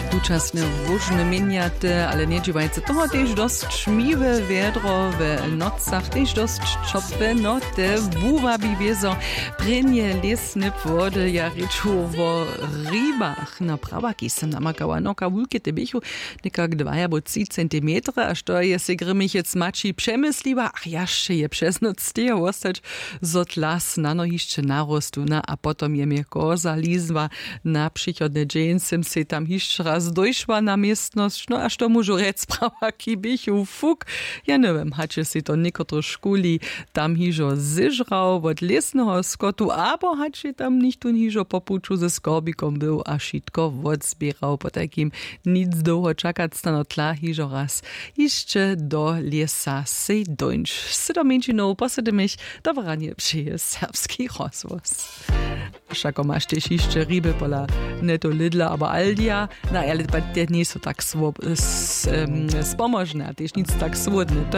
Tučasne vóžne meniate, ale nedžívajte toho tiež dosť šmíve viedro v nocach, tiež dosť čopé note, búvaby viezo, prenie lesne pôdy, ja reču vo rybách. No praváky som namakala, noka vúlke te bychu, nekak 2 alebo 3 cm, až to je si grmichec mačí přemysliva, ach jašče je přesnoc stieho ostať zotlas na nohišče narostu, a potom je mi koza lízva na přichodne džensem si tam hišče raz dojšła na miestnosť, no až to môžu rec praváky bychu, fuk, ja neviem, hače si to niekotro škuli tam hižo zižral od lesného skotu, abo hače tam nichtun hižo popúču ze skorbikom byl a šitko odzbieral po takým nic dlho čakať stano tla hižo raz ešte do lesa si doňč. Si do menšinou posedemich do vranie přije serbský rozvoz. Všako máš tiež ešte ryby pola neto Lidla, aber Aldia, ale nie sú tak spomožné, tiež nic tak svôdne. To